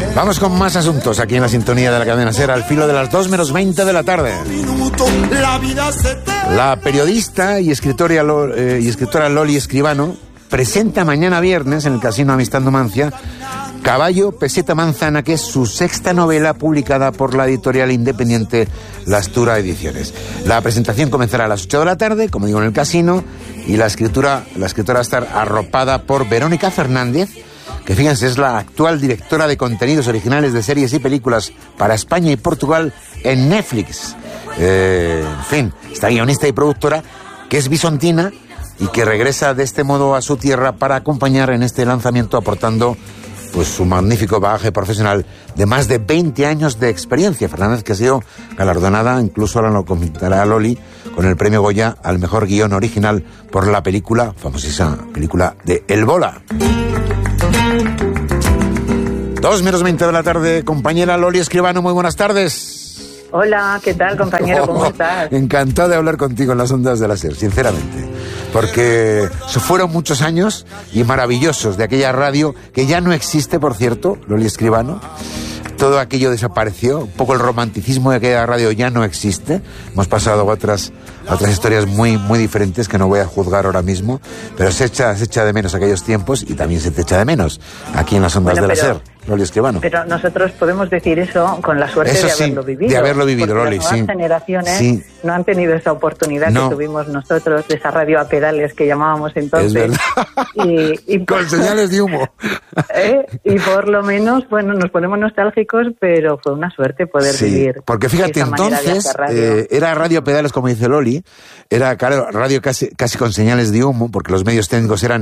Vamos con más asuntos aquí en la sintonía de la cadena SER al filo de las 2 menos 20 de la tarde. La periodista y escritora Loli Escribano presenta mañana viernes en el Casino Amistad Numancia Caballo, Peseta, Manzana, que es su sexta novela publicada por la editorial independiente La Astura Ediciones. La presentación comenzará a las 8 de la tarde, como digo, en el casino, y la escritora va a estar arropada por Verónica Fernández, que fíjense, es la actual directora de contenidos originales de series y películas para España y Portugal en Netflix. En fin, esta guionista y productora, que es bisontina y que regresa de este modo a su tierra para acompañar en este lanzamiento, aportando pues su magnífico bagaje profesional de más de 20 años de experiencia. Fernández, que ha sido galardonada, incluso ahora lo comentará Loli, con el premio Goya al mejor guión original por la película, famosísima película de El Bola. 2 menos 20 de la tarde, compañera Loli Escribano, muy buenas tardes. Hola, ¿qué tal, compañero? ¿Cómo estás? Encantado de hablar contigo en las ondas de la SER, sinceramente. Porque fueron muchos años y maravillosos de aquella radio que ya no existe, por cierto, Loli Escribano. Todo aquello desapareció, un poco el romanticismo de aquella radio ya no existe. Hemos pasado a otras historias muy, muy diferentes que no voy a juzgar ahora mismo, pero se echa de menos aquellos tiempos y también se te echa de menos aquí en las ondas de la SER. Loli Escribano. Pero nosotros podemos decir eso con la suerte de haberlo vivido. De haberlo vivido, Loli, las nuevas generaciones no han tenido esa oportunidad que tuvimos nosotros, de esa radio a pedales que llamábamos entonces. Es verdad. Y con señales de humo. Y por lo menos, bueno, nos ponemos nostálgicos, pero fue una suerte poder vivir. Porque fíjate, entonces era radio a pedales, como dice Loli, era, claro, radio casi con señales de humo, porque los medios técnicos eran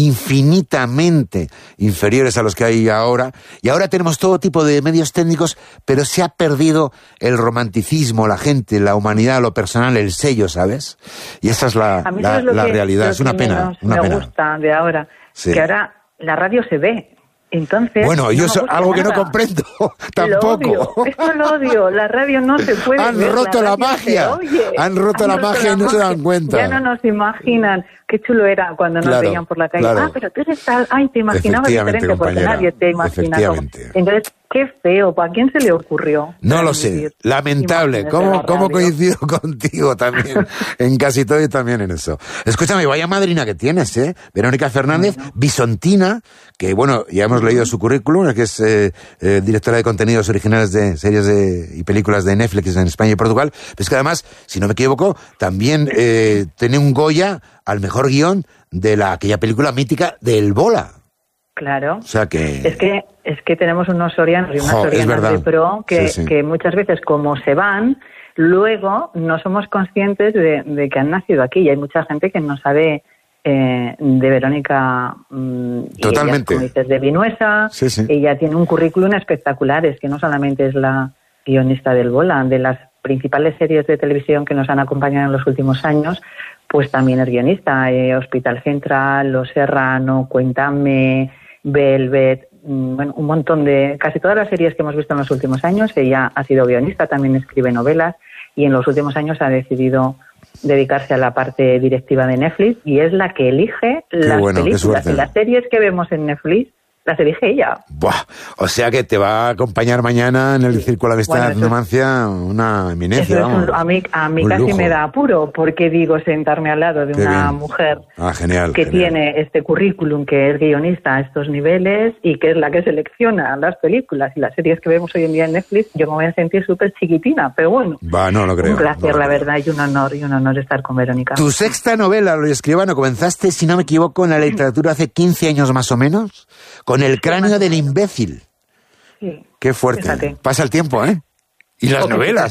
infinitamente inferiores a los que hay ahora. Y ahora tenemos todo tipo de medios técnicos, pero se ha perdido el romanticismo, la gente, la humanidad, lo personal, el sello, ¿sabes? Y esa es la realidad. Es una pena. Me gusta de ahora, que ahora la radio se ve. Entonces, bueno, yo algo que no comprendo tampoco. Esto lo odio. La radio no se puede Han ver, roto la magia. Han roto la magia y no se dan cuenta. Ya no nos imaginan. Qué chulo era cuando nos veían por la calle. Claro. Pero tú eres tal... Ay, te imaginabas diferente, compañera, porque nadie te imaginaba. Entonces, qué feo. ¿A quién se le ocurrió? No lo sé. Lamentable. ¿Cómo coincido contigo también en casi todo y también en eso? Escúchame, vaya madrina que tienes, ¿eh? Verónica Fernández, bisontina, que bueno, ya hemos leído su currículum, que es directora de contenidos originales de series y películas de Netflix en España y Portugal. Pero es que además, si no me equivoco, también tiene un Goya al mejor guión de aquella película mítica de El Bola. Claro. O sea que... Es que tenemos unos sorianos y unas sorianas de pro que muchas veces, como se van, luego no somos conscientes de que han nacido aquí. Y hay mucha gente que no sabe de Verónica. Totalmente. Ella, como dices, de Vinuesa. Ella tiene un currículum espectacular. Es que no solamente es la guionista del Bola, de las principales series de televisión que nos han acompañado en los últimos años, pues también es guionista. Hospital Central, Los Serrano, Cuéntame, Velvet, bueno, un montón de... Casi todas las series que hemos visto en los últimos años, ella ha sido guionista, también escribe novelas, y en los últimos años ha decidido dedicarse a la parte directiva de Netflix, y es la que elige las películas y las series que vemos en Netflix. Las elige ella. Buah, o sea que te va a acompañar mañana en el Círculo de Amistad Numancia una eminencia. A mí casi lujo. Me da apuro, porque digo, sentarme al lado de una mujer que tiene este currículum, que es guionista a estos niveles y que es la que selecciona las películas y las series que vemos hoy en día en Netflix. Yo me voy a sentir súper chiquitina, pero bueno. No lo creo. Un placer, la verdad, y un honor estar con Verónica. Tu sexta novela, Loli Escribano, comenzaste, si no me equivoco, en la literatura hace 15 años más o menos. Con El cráneo del imbécil. Sí. Qué fuerte. Fíjate. Pasa el tiempo, ¿eh? Y las novelas.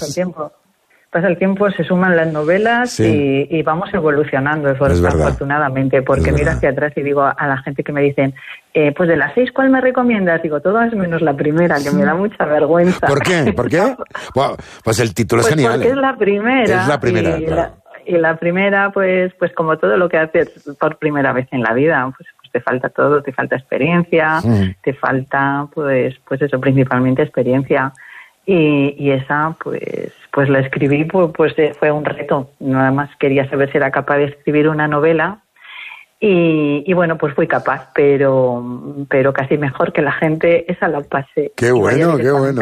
Pasa el tiempo, se suman las novelas y vamos evolucionando, afortunadamente. Porque miro hacia atrás y digo a la gente que me dicen, pues de las 6, ¿cuál me recomiendas? Digo, todas menos la primera, que me da mucha vergüenza. ¿Por qué? Bueno, pues el título es genial. Porque es la primera. Es la primera, claro. Y la primera, pues como todo lo que haces por primera vez en la vida, pues te falta todo, te falta experiencia, te falta, pues eso, principalmente experiencia. Y esa, pues la escribí, pues fue un reto. Nada más quería saber si era capaz de escribir una novela Y bueno, pues fui capaz, pero casi mejor que la gente esa la pasé. Qué bueno.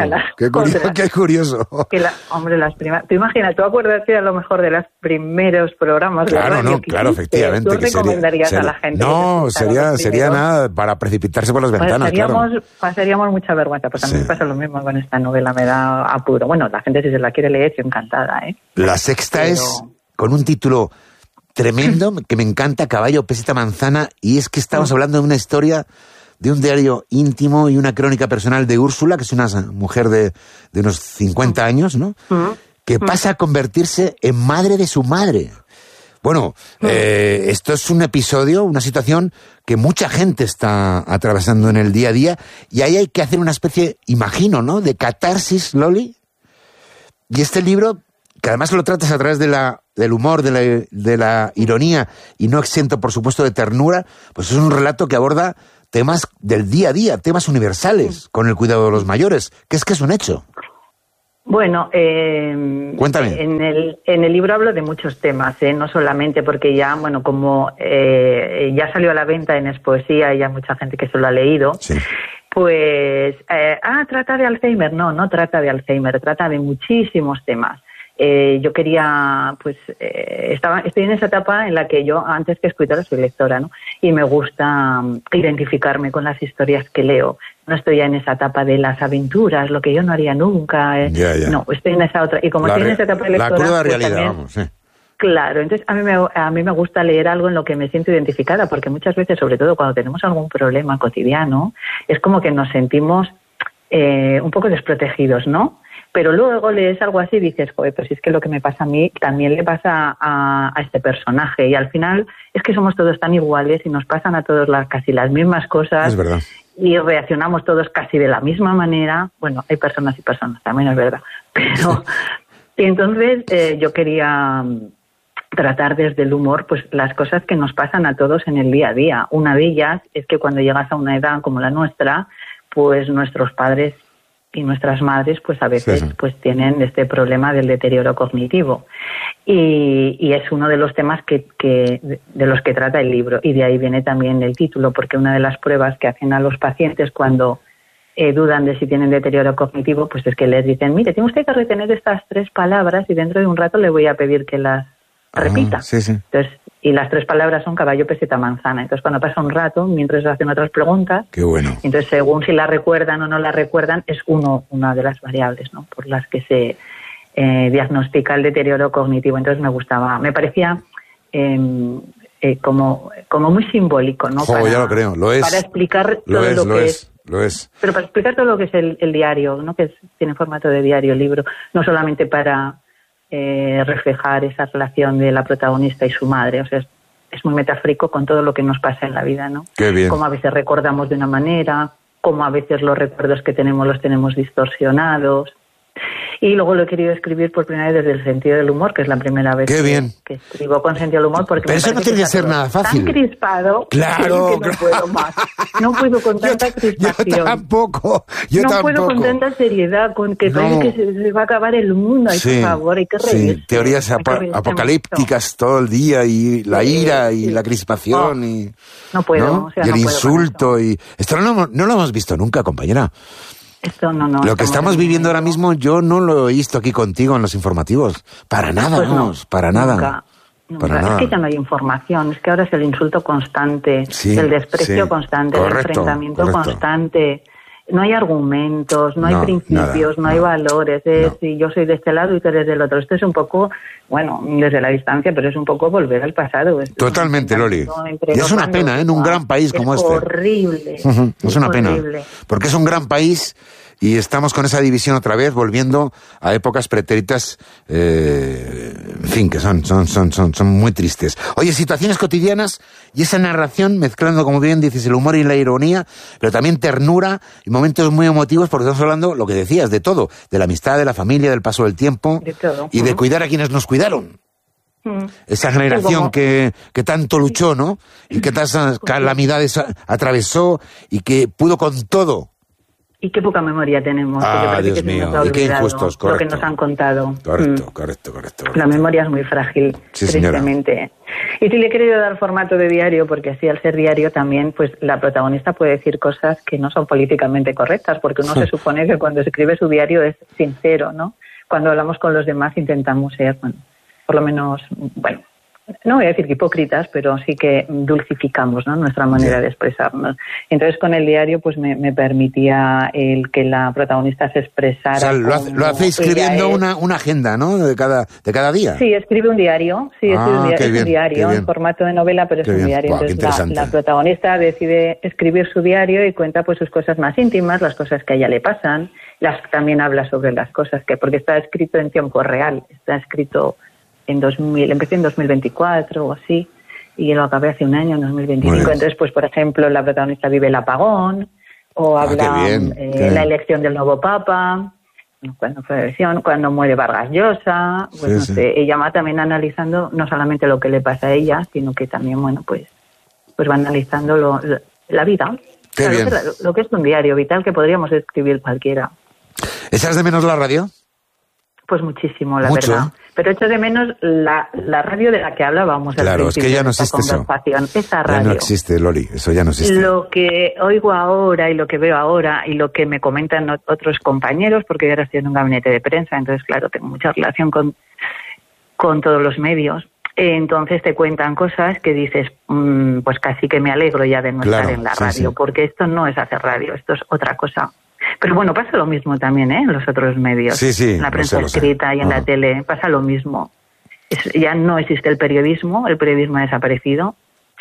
Qué curioso. Hombre, las primeras... Tú imaginas, tú acuérdate a lo mejor de los primeros programas de radio que claro, efectivamente. ¿Tú recomendarías a la gente? No, sería nada para precipitarse por las ventanas, pasaríamos mucha vergüenza. Pues a mí me pasa lo mismo con esta novela, me da apuro. Bueno, la gente si se la quiere leer, estoy encantada, ¿eh? La sexta es con un título tremendo, que me encanta, Caballo, peseta, manzana, y es que estamos hablando de una historia, de un diario íntimo y una crónica personal de Úrsula, que es una mujer de unos 50 años, ¿no? Que pasa a convertirse en madre de su madre. Bueno, esto es un episodio, una situación que mucha gente está atravesando en el día a día, y ahí hay que hacer una especie, imagino, ¿no?, de catarsis, Loli. Y este libro, que además lo tratas a través del humor, de la ironía, y no exento, por supuesto, de ternura, pues es un relato que aborda temas del día a día, temas universales, con el cuidado de los mayores, que es un hecho. Bueno, cuéntame. En el libro hablo de muchos temas, no solamente porque ya, bueno, como ya salió a la venta en Expoesía y ya mucha gente que se lo ha leído, sí. Pues, trata de Alzheimer. No trata de Alzheimer, trata de muchísimos temas. Yo quería, pues, estoy en esa etapa en la que yo, antes que escritora, soy lectora, ¿no? Y me gusta identificarme con las historias que leo. No estoy ya en esa etapa de las aventuras, lo que yo no haría nunca. Ya. No, estoy en esa otra. Y como estoy en esa etapa de lectora... La cruda pues realidad, también, vamos, sí. Claro, entonces a mí me gusta leer algo en lo que me siento identificada, porque muchas veces, sobre todo cuando tenemos algún problema cotidiano, es como que nos sentimos un poco desprotegidos, ¿no? Pero luego lees algo así y dices, joder, pues si es que lo que me pasa a mí también le pasa a este personaje. Y al final es que somos todos tan iguales y nos pasan a todos casi las mismas cosas. Es verdad. Y reaccionamos todos casi de la misma manera. Bueno, hay personas y personas, también es verdad. Pero y entonces yo quería tratar desde el humor pues las cosas que nos pasan a todos en el día a día. Una de ellas es que cuando llegas a una edad como la nuestra, pues nuestros padres y nuestras madres pues a veces pues tienen este problema del deterioro cognitivo y es uno de los temas de los que trata el libro, y de ahí viene también el título, porque una de las pruebas que hacen a los pacientes cuando dudan de si tienen deterioro cognitivo pues es que les dicen, mire, tiene usted que retener estas 3 palabras y dentro de un rato le voy a pedir que las repita. Sí. Entonces, y las 3 palabras son caballo, peseta, manzana. Entonces, cuando pasa un rato, mientras hacen otras preguntas, qué bueno. Entonces, según si la recuerdan o no la recuerdan, es una de las variables, ¿no?, por las que se diagnostica el deterioro cognitivo. Entonces, me parecía como muy simbólico, ¿no? Ya lo creo, lo es. Para explicar todo lo que es. Lo es. Pero para explicar todo lo que es el diario, ¿no?, que tiene formato de diario el libro, no solamente para reflejar esa relación de la protagonista y su madre, o sea, es muy metafórico con todo lo que nos pasa en la vida, ¿no? Qué bien. Cómo a veces recordamos de una manera, cómo a veces los recuerdos que tenemos los tenemos distorsionados. Y luego lo he querido escribir por primera vez desde el sentido del humor, que es la primera vez que escribo con sentido del humor. Porque pero eso no tiene que ser nada fácil. Tan crispado, claro, que no puedo más. No puedo con tanta crispación. Yo tampoco. No puedo con tanta seriedad, con que parece que se va a acabar el mundo. Ay, por favor, hay que reírse. Sí, teorías apocalípticas todo el día, y la ira y la crispación. No puedo. ¿no? O sea, y el no insulto. Y esto no lo hemos visto nunca, compañera. Esto no. Lo que estamos viviendo ahora mismo, yo no lo he visto aquí contigo en los informativos. Para nada, pues vamos, para nada. Nunca. Es que ya no hay información, es que ahora es el insulto constante, el desprecio constante, el enfrentamiento constante. No hay argumentos, no hay principios, no hay valores. Si yo soy de este lado y tú eres del otro. Esto es un poco, bueno, desde la distancia, pero es un poco volver al pasado. Totalmente, Loli. Y es una pena, en un gran país como este. Es horrible. Es una pena. Porque es un gran país y estamos con esa división otra vez, volviendo a épocas pretéritas, en fin, que son muy tristes. Oye, situaciones cotidianas y esa narración mezclando, como bien dices, el humor y la ironía, pero también ternura y momentos muy emotivos, porque estamos hablando, lo que decías, de todo, de la amistad, de la familia, del paso del tiempo, de todo. Y de cuidar a quienes nos cuidaron. Esa generación que tanto luchó, ¿no? Y que tantas calamidades atravesó y que pudo con todo. Y qué poca memoria tenemos. Dios mío, y qué injustos, correcto. Lo que nos han contado. Correcto. La memoria es muy frágil, sí, tristemente. Y sí le he querido dar formato de diario, porque así al ser diario también, pues la protagonista puede decir cosas que no son políticamente correctas, porque uno se supone que cuando escribe su diario es sincero, ¿no? Cuando hablamos con los demás intentamos ser, bueno, por lo menos, bueno, no voy a decir que hipócritas, pero sí que dulcificamos, ¿no?, nuestra manera de expresarnos. Entonces con el diario pues me permitía el que la protagonista se expresara. O sea, lo hace escribiendo una agenda, ¿no?, de cada día. Sí, escribe un diario, es un diario en formato de novela, pero es un diario. Entonces la protagonista decide escribir su diario y cuenta pues sus cosas más íntimas, las cosas que a ella le pasan, también habla sobre las cosas porque está escrito en tiempo real, está escrito empecé en 2024 o así, y lo acabé hace un año, en 2025. Entonces, pues por ejemplo, la protagonista vive el apagón, o habla la elección del nuevo papa, cuando fue la elección, cuando muere Vargas Llosa, pues no sé, ella va también analizando no solamente lo que le pasa a ella, sino que también, bueno, pues va analizando la vida. Lo que es un diario vital que podríamos escribir cualquiera. ¿Echas de menos la radio? Pues muchísimo, la verdad. Pero echo de menos la radio de la que hablábamos al principio. Claro, es que ya no existe eso. Esa radio. Ya no existe, Loli, eso ya no existe. Lo que oigo ahora y lo que veo ahora y lo que me comentan otros compañeros, porque yo ahora estoy en un gabinete de prensa, entonces, claro, tengo mucha relación con todos los medios. Entonces te cuentan cosas que dices, pues casi que me alegro ya de no estar en la radio, porque esto no es hacer radio, esto es otra cosa. Pero bueno, pasa lo mismo también, en los otros medios. En la prensa escrita y en la tele pasa lo mismo. Ya no existe el periodismo ha desaparecido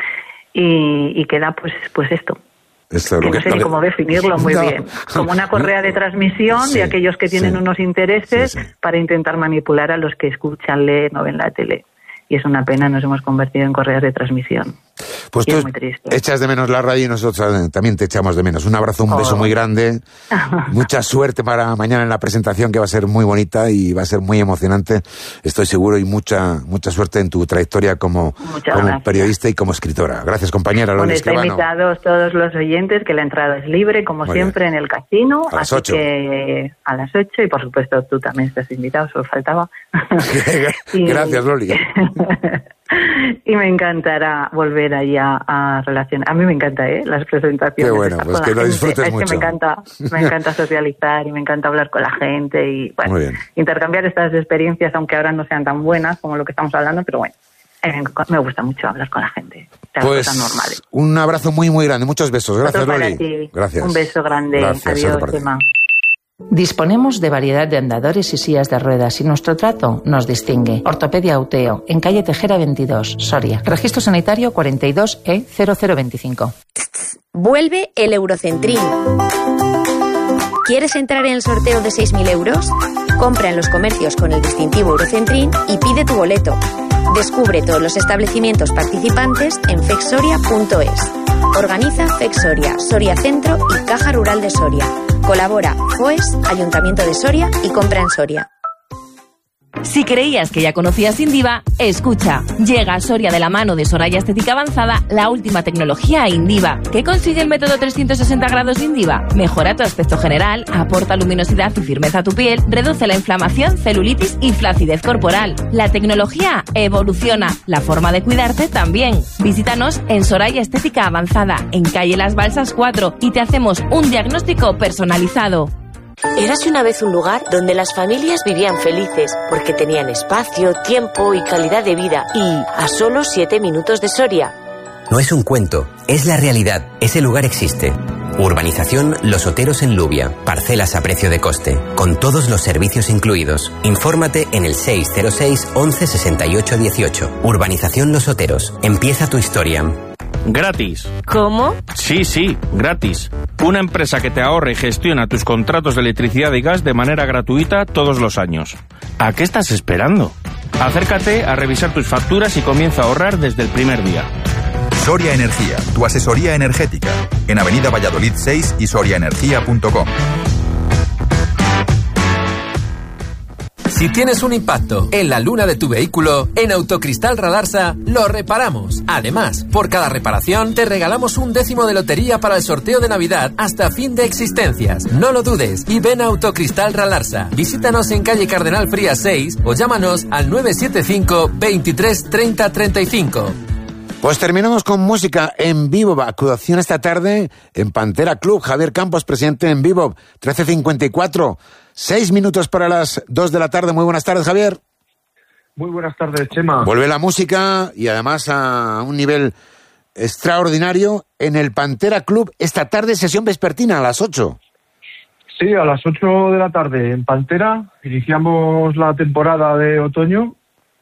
y queda pues esto. Que no sé ni cómo definirlo muy bien. Como una correa de transmisión de aquellos que tienen unos intereses para intentar manipular a los que escuchan, leen o ven la tele. Y es una pena, nos hemos convertido en correas de transmisión. Pues tú echas de menos la radio y nosotros también te echamos de menos. Un abrazo, un beso muy grande. Mucha suerte para mañana en la presentación, que va a ser muy bonita y va a ser muy emocionante, estoy seguro, y mucha suerte en tu trayectoria como periodista y como escritora. Gracias, compañera. Bueno, están invitados todos los oyentes, que la entrada es libre, como muy siempre, en el casino. A las 8. Que a las 8, y por supuesto tú también estás invitado, solo faltaba. Gracias, Loli. Y me encantará volver allá a relacionar. A mí me encanta, las presentaciones. Qué bueno, pues que lo disfrutes mucho. Es que me encanta socializar y me encanta hablar con la gente y, bueno, intercambiar estas experiencias, aunque ahora no sean tan buenas como lo que estamos hablando, pero bueno, me gusta mucho hablar con la gente. Pues cosas normales. Un abrazo muy, muy grande. Muchos besos. Gracias, Loli. Gracias. Un beso grande. Gracias. Adiós, Gemma. Disponemos de variedad de andadores y sillas de ruedas y nuestro trato nos distingue. Ortopedia Auteo, en calle Tejera 22, Soria. Registro sanitario 42E0025. Vuelve el Eurocentrín. ¿Quieres entrar en el sorteo de 6.000 euros? Compra en los comercios con el distintivo Eurocentrín y pide tu boleto. Descubre todos los establecimientos participantes en fexsoria.es. Organiza Fexsoria, Soria Centro y Caja Rural de Soria. Colabora FOES, Ayuntamiento de Soria y Compra en Soria. Si creías que ya conocías Indiva, escucha. Llega a Soria de la mano de Soraya Estética Avanzada la última tecnología Indiva. ¿Qué consigue el método 360 grados de Indiva? Mejora tu aspecto general, aporta luminosidad y firmeza a tu piel, reduce la inflamación, celulitis y flacidez corporal. La tecnología evoluciona, la forma de cuidarte también. Visítanos en Soraya Estética Avanzada, en calle Las Balsas 4, y te hacemos un diagnóstico personalizado. Érase una vez un lugar donde las familias vivían felices porque tenían espacio, tiempo y calidad de vida, y a solo 7 minutos de Soria. No es un cuento, es la realidad. Ese lugar existe. Urbanización Los Oteros en Lubia. Parcelas a precio de coste, con todos los servicios incluidos. Infórmate en el 606 11 68 18. Urbanización Los Oteros. Empieza tu historia. Gratis. ¿Cómo? Sí, gratis. Una empresa que te ahorra y gestiona tus contratos de electricidad y gas de manera gratuita todos los años. ¿A qué estás esperando? Acércate a revisar tus facturas y comienza a ahorrar desde el primer día. Soria Energía, tu asesoría energética. En Avenida Valladolid 6 y soriaenergia.com. Si tienes un impacto en la luna de tu vehículo, en Autocristal Radarsa lo reparamos. Además, por cada reparación te regalamos un 10º de lotería para el sorteo de Navidad hasta fin de existencias. No lo dudes y ven a Autocristal Radarsa. Visítanos en calle Cardenal Frías 6 o llámanos al 975 23 30 35. Pues terminamos con música en vivo. Actuación esta tarde en Pantera Club. Javier Campos, presidente en vivo. 13:54. 6 minutos para las 2 de la tarde. Muy buenas tardes, Javier. Muy buenas tardes, Chema. Vuelve la música y además a un nivel extraordinario en el Pantera Club. Esta tarde sesión vespertina a las 8. Sí, a las 8 de la tarde en Pantera. Iniciamos la temporada de otoño.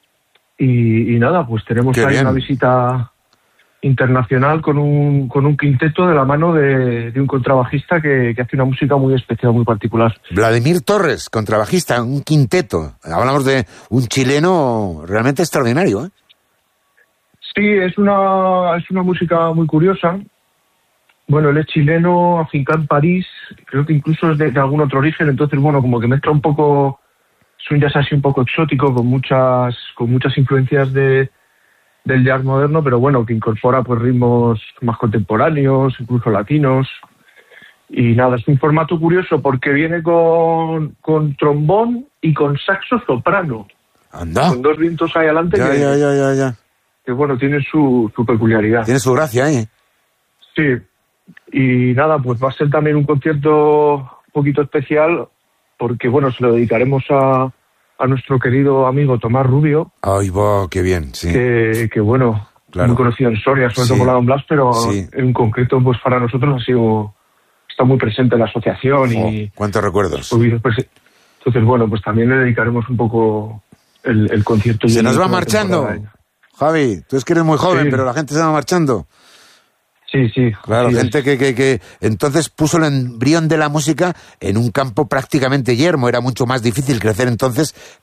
Y nada, pues tenemos ahí una visita internacional con un quinteto de la mano de un contrabajista que hace una música muy especial, muy particular. Vladimir Torres, contrabajista, un quinteto. Hablamos de un chileno realmente extraordinario, ¿eh? Sí, es una música muy curiosa. Bueno, él es chileno, afincado en París, creo que incluso es de algún otro origen, entonces bueno, como que mezcla un poco... Es un jazz así un poco exótico, con muchas influencias del jazz moderno, pero bueno, que incorpora pues ritmos más contemporáneos, incluso latinos. Y nada, es un formato curioso porque viene con trombón y con saxo soprano. Anda. Con 2 vientos ahí adelante. Ya. Que bueno, tiene su peculiaridad. Tiene su gracia ahí. Sí. Y nada, pues va a ser también un concierto un poquito especial porque bueno, se lo dedicaremos a nuestro querido amigo Tomás Rubio. Ay, va, qué bien, sí. Que bueno, claro, muy conocido en Soria, sobre todo por la Don Blas, pero en concreto, pues para nosotros está muy presente en la asociación. Y cuántos recuerdos. Entonces, bueno, pues también le dedicaremos un poco el concierto. Se nos va marchando, Javi, tú es que eres muy joven, pero la gente se va marchando. Sí. Claro, gente que entonces puso el embrión de la música en un campo prácticamente yermo. Era mucho más difícil crecer entonces